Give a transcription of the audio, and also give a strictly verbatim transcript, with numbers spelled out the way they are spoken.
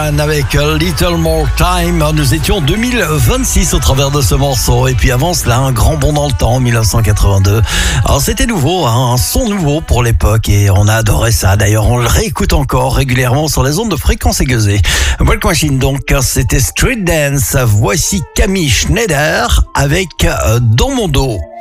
Sheeran avec A Little More Time. Nous étions en deux mille vingt-six au travers de ce morceau. Et puis avant cela, un grand bond dans le temps, dix-neuf cent quatre-vingt-deux. Alors c'était nouveau, hein, un son nouveau pour l'époque et on a adoré ça. D'ailleurs, on le réécoute encore régulièrement sur les ondes de fréquence aiguisée. Walk Machine donc, c'était Street Dance. Voici Camille Schneider avec euh, Dans mon dos.